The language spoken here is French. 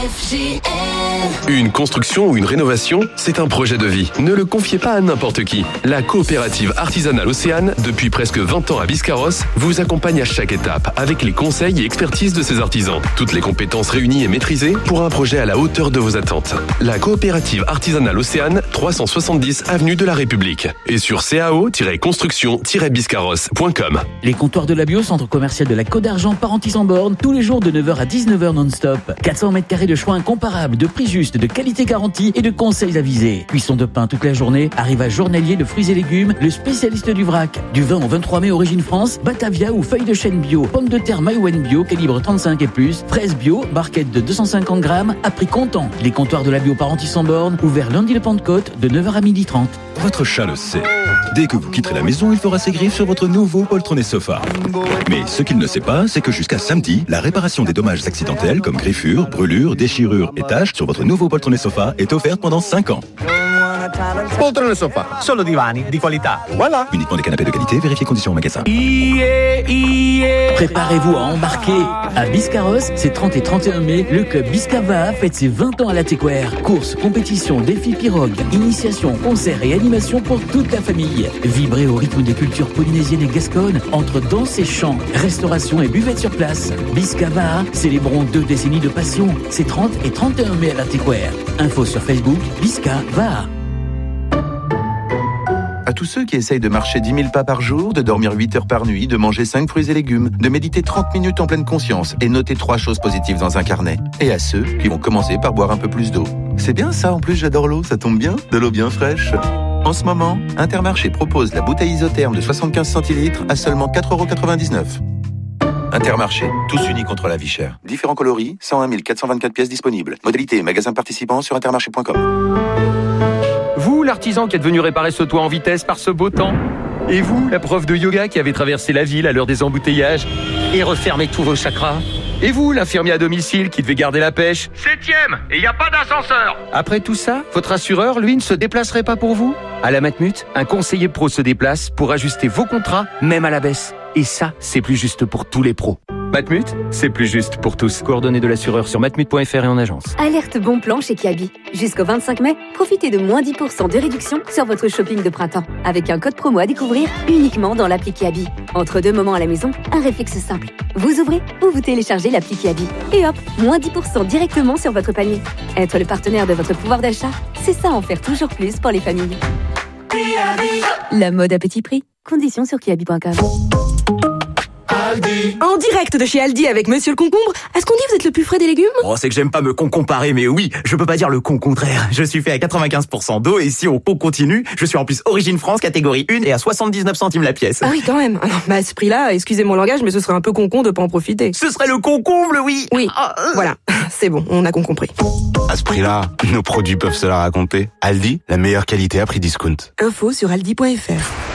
Une construction ou une rénovation, c'est un projet de vie. Ne le confiez pas à n'importe qui. La coopérative artisanale Océane, depuis presque 20 ans à Biscarrosse, vous accompagne à chaque étape avec les conseils et expertises de ses artisans. Toutes les compétences réunies et maîtrisées pour un projet à la hauteur de vos attentes. La coopérative artisanale Océane, 370 avenue de la République. Et sur cao-construction-biscarrosse.com. Les comptoirs de la Bio, centre commercial de la Côte d'Argent, Parentis en Borne, tous les jours de 9h à 19h non-stop. 400 mètres carrés de choix incomparables, de prix juste, de qualité garantie et de conseils avisés. Cuisson de pain toute la journée, arrivage journalier de fruits et légumes, le spécialiste du vrac. Du 20 au 23 mai, origine France, Batavia ou feuilles de chêne bio, pommes de terre Maïwen bio, calibre 35 et plus, fraises bio, barquettes de 250 grammes, à prix comptant. Les comptoirs de la Bio Parentis en Borne, ouverts lundi le Pentecôte, de 9h à 12h30. Votre chat le sait. Dès que vous quitterez la maison, il fera ses griffes sur votre nouveau poltronné sofa. Mais ce qu'il ne sait pas, c'est que jusqu'à samedi, la réparation des dommages accidentels comme griffures, brûlures, déchirures et taches sur votre nouveau poltronné sofa est offerte pendant 5 ans. Poltrone sofa, solo divani di qualità. Voilà. Uniquement des canapés de qualité, vérifiez conditions au magasin. Préparez-vous à embarquer. À Biscarrosse, c'est 30 et 31 mai, le club Biscava fête ses 20 ans à la Téquaire. Courses, compétitions, défis pirogues, initiations, concerts et animations pour toute la famille. Vibrez au rythme des cultures polynésiennes et gasconnes, entre danse et chant, restauration et buvette sur place. Biscava, célébrons 2 décennies de passion. C'est 30 et 31 mai à la Téquaire. Info sur Facebook, Biscava. À tous ceux qui essayent de marcher 10 000 pas par jour, de dormir 8 heures par nuit, de manger 5 fruits et légumes, de méditer 30 minutes en pleine conscience et noter 3 choses positives dans un carnet. Et à ceux qui vont commencer par boire un peu plus d'eau. C'est bien ça, en plus j'adore l'eau, ça tombe bien, de l'eau bien fraîche. En ce moment, Intermarché propose la bouteille isotherme de 75 centilitres à seulement 4,99 €. Intermarché, tous unis contre la vie chère. Différents coloris, 101 424 pièces disponibles. Modalité et magasins participants sur intermarché.com. Vous, l'artisan qui êtes venu réparer ce toit en vitesse par ce beau temps. Et vous, la prof de yoga qui avait traversé la ville à l'heure des embouteillages et refermé tous vos chakras. Et vous, l'infirmier à domicile qui devait garder la pêche. 7e, et il n'y a pas d'ascenseur. Après tout ça, votre assureur, lui, ne se déplacerait pas pour vous. À la Matmut, un conseiller pro se déplace pour ajuster vos contrats, même à la baisse. Et ça, c'est plus juste pour tous les pros. Matmut, c'est plus juste pour tous. Coordonnées de l'assureur sur matmut.fr et en agence. Alerte bon plan chez Kiabi. Jusqu'au 25 mai, profitez de moins 10% de réduction sur votre shopping de printemps. Avec un code promo à découvrir uniquement dans l'appli Kiabi. Entre 2 moments à la maison, un réflexe simple. Vous ouvrez ou vous téléchargez l'appli Kiabi. Et hop, moins 10% directement sur votre panier. Être le partenaire de votre pouvoir d'achat, c'est ça en faire toujours plus pour les familles. La mode à petit prix. Conditions sur kiabi.com. En direct de chez Aldi avec Monsieur le Concombre. Est-ce qu'on dit vous êtes le plus frais des légumes? Oh, c'est que j'aime pas me comparer, mais oui, je peux pas dire le contraire. Je suis fait à 95% d'eau et si on continue, je suis en plus Origine France, catégorie 1 et à 79 centimes la pièce. Ah oui, quand même. Alors, à ce prix-là, excusez mon langage, mais ce serait un peu con de pas en profiter. Ce serait le concombre, oui. Oui, voilà. C'est bon, on a compris. À ce prix-là, nos produits peuvent se la raconter. Aldi, la meilleure qualité à prix discount. Info sur aldi.fr.